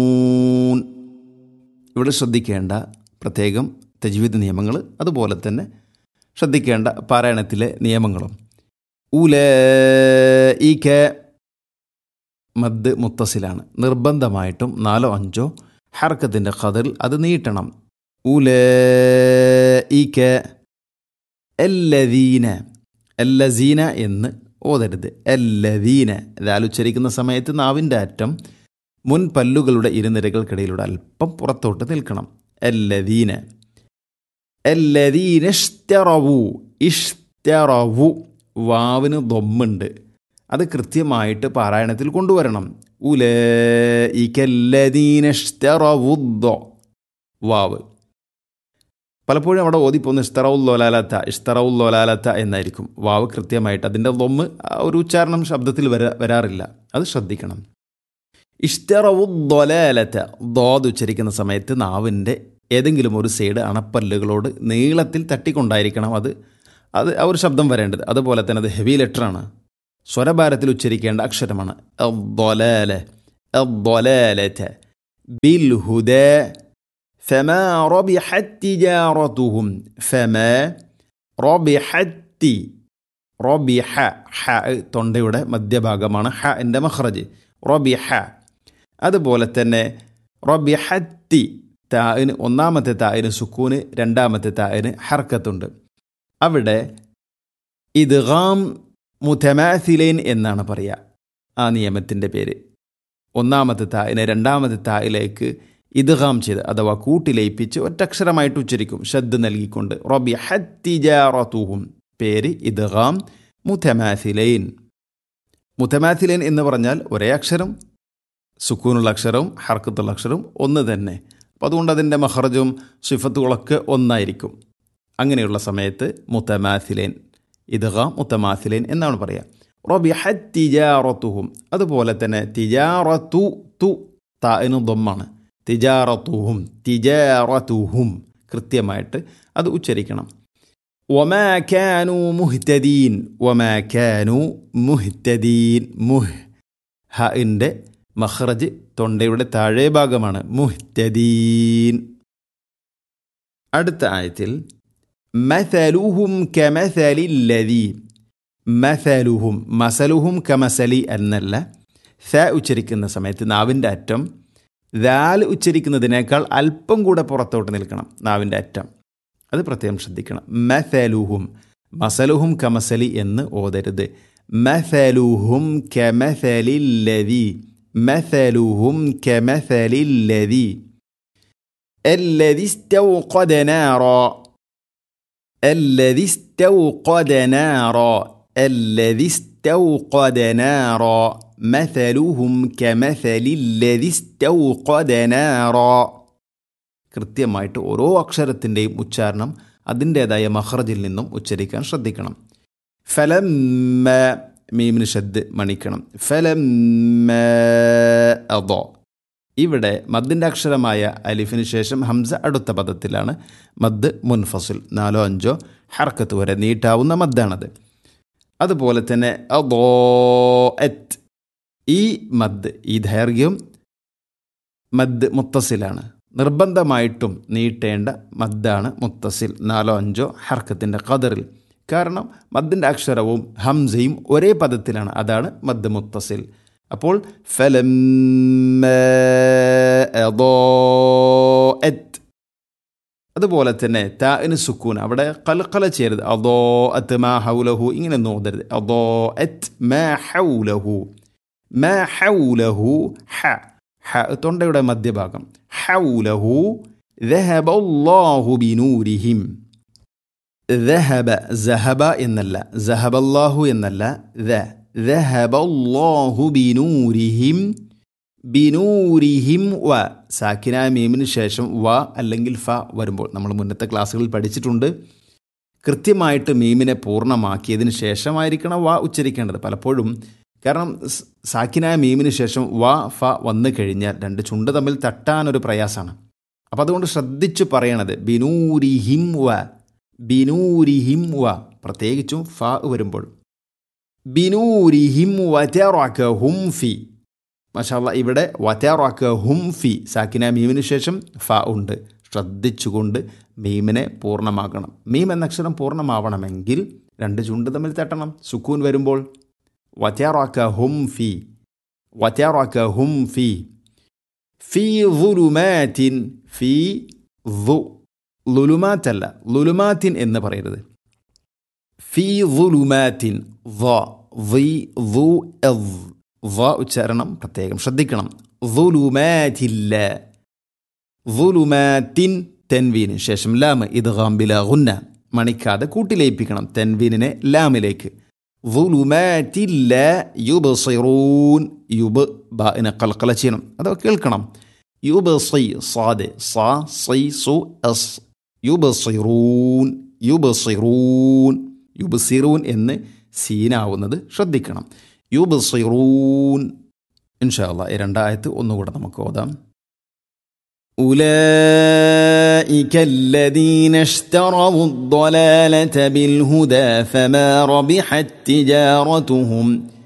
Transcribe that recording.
ഇവിടെ ശ്രദ്ധിക്കേണ്ട പ്രത്യേകം തജ്വീദ് നിയമങ്ങൾ, അതുപോലെ തന്നെ ശ്രദ്ധിക്കേണ്ട പാരായണത്തിലെ നിയമങ്ങളും. ഉലൈക മദ് മുത്തസിലാണ്. നിർബന്ധമായിട്ടും 4-5 ഹർക്കത്തിൻ്റെ ഖദറിൽ അത് നീട്ടണം. ഉലൈക അല്ലദീന, അല്ലസീന എന്ന് ഓതരുത്. അല്ലദീന ദാൽ ഉച്ചരിക്കുന്ന സമയത്ത് നാവിൻ്റെ അറ്റം മുൻ പല്ലുകളുടെ ഇരുനിരകൾക്കിടയിലൂടെ അല്പം പുറത്തോട്ട് നിൽക്കണം. അല്ലദീന, അല്ലദീന ഇഷ്തറവു, ഇഷ്തറവു വാവിന് ദമ്മുണ്ട്, അത് കൃത്യമായിട്ട് പാരായണത്തിൽ കൊണ്ടുവരണം. ഉലൈക അല്ലദീന ഇഷ്തറവുദ്ദ വാവ്. പലപ്പോഴും അവിടെ ഓതിപ്പോന്ന് ഇഷ്തറവുല്ലൊലാലത്ത എന്നായിരിക്കും. വാവ് കൃത്യമായിട്ട് അതിൻ്റെ ദമ്മ് ഒരു ഉച്ചാരണം ശബ്ദത്തിൽ വരാറില്ല, അത് ശ്രദ്ധിക്കണം. ഇഷ്തറവുദ്ദൊലാലത്ത ദോദ് ഉച്ചരിക്കുന്ന സമയത്ത് നാവിൻ്റെ ഏതെങ്കിലും ഒരു സൈഡ് അണപ്പല്ലുകളോട് നീളത്തിൽ തട്ടിക്കൊണ്ടായിരിക്കണം അത് ഒരു ശബ്ദം വരേണ്ടത്. അതുപോലെ തന്നെ അത് ഹെവി ലെറ്ററാണ്, സ്വരഭാരത്തിൽ ഉച്ചരിക്കേണ്ട അക്ഷരമാണ്. അദ്ദൊലാല, അദ്ദൊലാലത ബിൽ ഹുദാ ഫമാ റബിഹത് തിജാറതുഹും, ഫമാ റബിഹത്തി, റബിഹ ഹ തൊണ്ടയുടെ മധ്യഭാഗമാണ് ഹ എൻ്റെ മഖ്റജ്, റബിഹ. അതുപോലെ തന്നെ റബിഹത്തി താഇന്, ഒന്നാമത്തെ താഇന് സുക്കൂന്, രണ്ടാമത്തെ താഇന് ഹർക്കത്തുണ്ട്. അവിടെ ഇദ്ഗാം മുതമാസിലൈൻ എന്നാണ് പറയുക. ആ നിയമത്തിൻ്റെ പേര് ഒന്നാമത്തെ താഇനെ രണ്ടാമത്തെ തായിലേക്ക് ഇദ്ഗാം ചെയ്ത് അഥവാ കൂട്ടിലയിപ്പിച്ച് ഒറ്റക്ഷരമായിട്ട് ഉച്ചരിക്കും, ഷദ് നൽകിക്കൊണ്ട്. റബിഹത് തിജാറതുഹും പേര് ഇദ്ഗാം മുതമാസിലൈൻ. മുതമാസിലൈൻ എന്ന് പറഞ്ഞാൽ ഒരേ അക്ഷരം, സുക്കൂനുള്ള അക്ഷരവും ഹർക്കത്തുള്ള അക്ഷരവും ഒന്ന് തന്നെ. അപ്പോൾ അതുകൊണ്ട് അതിൻ്റെ മഖ്റജും സിഫത്തുകളൊക്കെ ഒന്നായിരിക്കും. അങ്ങനെയുള്ള സമയത്ത് മുതമാസിലൈൻ, ഇദ്ഗാം മുതമാസിലൈൻ എന്നാണ് പറയുക. റബിഹത് തിജാറതുഹും, അതുപോലെ തന്നെ തിജാറതു തു താഇന് ദമ്മാണ്, തിജാറതുഹും, തിജാറതുഹും കൃത്യമായിട്ട് അത് ഉച്ചരിക്കണം. വമാ കാനൂ മുഹ്തദീൻ, വമാ കാനൂ മുഹ്തദീൻ, മുഹ് ഹഇൻ്റെ മഖ്റജ് തൊണ്ടയുടെ താഴെ ഭാഗമാണ്, മുഹ്തദീൻ. അടുത്ത ആയത്തിൽ മസലുഹും കമസലില്ലദീ, മസലുഹും, മസലുഹും കമസലി എന്നല്ല. സ ഉച്ചരിക്കുന്ന സമയത്ത് നാവിൻ്റെ അറ്റം ദാൽ ഉച്ചരിക്കുന്നതിനേക്കാൾ അല്പം കൂടെ പുറത്തോട്ട് നിൽക്കണം, നാവിൻ്റെ അറ്റം. അത് പ്രത്യേകം ശ്രദ്ധിക്കണം. മസലുഹും, മസലുഹും കമസലി എന്ന് ഓതരുത്. മസലുഹും കമസലില്ലദീ, മസലുഹും കമസലില്ലദീ അല്ലദീ ഇസ്തൗഖദ നാറാ, അല്ലദീ ഇസ്തൗഖദ നാറാ, അല്ലദീ ഇസ്തൗഖദ നാറാ മസലുഹും കമസലില്ലദീ ഇസ്തൗഖദ നാറാ. കൃത്യമായിട്ട് ഓരോ അക്ഷരത്തിൻ്റെയും ഉച്ചാരണം അതിൻ്റേതായ മഖ്റജിൽ നിന്നും ഉച്ചരിക്കാൻ ശ്രദ്ധിക്കണം. ഫലമ്മ, മീമിന് ഷദ് മണിക്കണം. ഫലമ്മ അദ, ഇവിടെ മദ്ദിൻ്റെ അക്ഷരമായ അലിഫിന് ശേഷം ഹംസ അടുത്ത പദത്തിലാണ്. മദ് മുൻഫസിൽ 4-5 ഹർക്കത്ത് വരെ നീട്ടാവുന്ന മദ്ദാണത്. അതുപോലെ തന്നെ അദോഅത്ത്, ഈ മദ്, ഈ ദൈർഘ്യം മദ് മുത്തസിലാണ്, നിർബന്ധമായിട്ടും നീട്ടേണ്ട മദ്ദാണ് മുത്തസിൽ 4-5 ഹർക്കത്തിൻ്റെ ഖദറിൽ. കാരണം മദ്ദിൻ്റെ അക്ഷരവും ഹംസയും ഒരേ പദത്തിലാണ്, അതാണ് മദ് മുത്തസിൽ. അപ്പോൾ ഫലമ്മ അദോഅത്ത്. അതുപോലെ തന്നെ താഇന് സുക്കൂൻ, അവിടെ ഖൽഖല ചെയ്യരുത്. അദോഅത്ത് മാ ഹൗലഹു ഇങ്ങനെ നോദരുത്. അദോഅത്ത് മാ ഹൗലഹു, മാ ഹൗലഹു ഹ, ഹ തൊണ്ടയുടെ മധ്യഭാഗം. ഹൗലഹു ദഹബല്ലാഹു ബിനൂരിഹിം, ദഹബ സഹബ എന്നല്ല, സഹബല്ലാഹു എന്നല്ല, ദഹബല്ലാഹു ബിനൂരിഹിം, ബിനൂരിഹിം വ സാക്കിന മീമിന് ശേഷം വ അല്ലെങ്കിൽ ഫ വരുമ്പോൾ നമ്മൾ മുന്നത്തെ ക്ലാസ്സുകളിൽ പഠിച്ചിട്ടുണ്ട്. കൃത്യമായിട്ട് മീമിനെ പൂർണ്ണമാക്കിയതിന് ശേഷമായിരിക്കണം വ ഉച്ചരിക്കേണ്ടത്. പലപ്പോഴും കാരണം സാക്കിനായ മീമിന് ശേഷം വ ഫ വന്നു കഴിഞ്ഞാൽ രണ്ട് ചുണ്ട് തമ്മിൽ തട്ടാനൊരു പ്രയാസമാണ്. അപ്പോൾ അതുകൊണ്ട് ശ്രദ്ധിച്ച് പറയണത് ബിനൂരിഹിം വ, ബിനൂരിഹിം വ, പ്രത്യേകിച്ചും ഫ വരുമ്പോൾ. ബിനൂരിഹിം വതറകഹും ഫി, മാഷാ അല്ലാ. ഇവിടെ വതറകഹും ഫി, സാക്കിന മീമിന് ശേഷം ഫ ഉണ്ട്. ശ്രദ്ധിച്ചുകൊണ്ട് മീമിനെ പൂർണ്ണമാക്കണം. മീം എന്ന അക്ഷരം പൂർണ്ണമാവണമെങ്കിൽ രണ്ട് ചുണ്ട് തമ്മിൽ തട്ടണം. സുക്കൂൻ വരുമ്പോൾ വതറകഹും ഫി, വതറകഹും ഫി, ഫി ളുലുമാതിൻ, ഫി ളുലുമാത്തല്ല, ളുലുമാത്തിൻ എന്ന് പറയരുത്. ഫി ളുലുമാത്തിൻ, ഉച്ചാരണം പ്രത്യേകം ശ്രദ്ധിക്കണം. ളുലുമാതില്ല, ളുലുമാത്തിൻ, തെൻവീന് ശേഷം ലാം, ഇദ്ഗാം ബിലാ ഗുന്ന, മണിക്കാതെ കൂട്ടിലേപ്പിക്കണം തെൻവീനിനെ ലാമിലേക്ക്. ളുലുമാതില്ല യുബ്സിറൂൻ, ബാഇനെ ഖൽഖല ചെയ്യണം, അതൊക്കെ കേൾക്കണം. യുബ്സി, സാദ്, സാ സി സു അസ്, യുബ്സിറൂൻ, യുബ്സിറൂൻ, യുബ്സിറൂൻ എന്ന് സീനാവുന്നത് ശ്രദ്ധിക്കണം. യുബ്സിറൂൻ. ഇൻഷാ അല്ലാഹ് ഈ രണ്ടായത്ത് ഒന്നുകൂടെ നമുക്ക് ഓതാം. أولئك الذين اشتروا الضلالة بالهدى فما ربحت تجارتهم